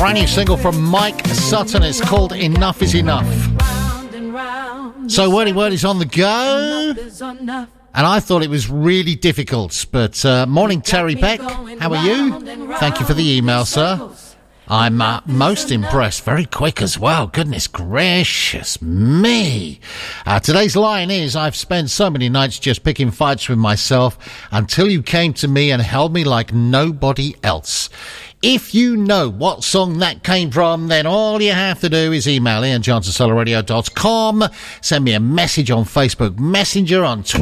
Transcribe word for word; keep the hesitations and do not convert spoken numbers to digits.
Brand new single from Mike Sutton. It's called Enough Is Enough. So Wordy Wordy's on the go. And I thought it was really difficult. But uh, morning, Terry Beck. How are you? Thank you for the email, sir. I'm uh, most impressed. Very quick as well. Goodness gracious me. Uh, today's line is, I've spent so many nights just picking fights with myself until you came to me and held me like nobody else. If you know what song that came from, then all you have to do is email ian johnson solar radio dot com. Send me a message on Facebook Messenger, on Twitter.